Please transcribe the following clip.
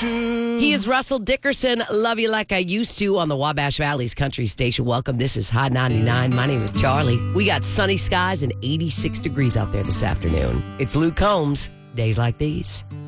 He is Russell Dickerson. Love You Like I Used To on the Wabash Valley's Country Station. Welcome. This is Hot 99. My name is Charlie. We got sunny skies and 86 degrees out there this afternoon. It's Luke Combs. Days Like These.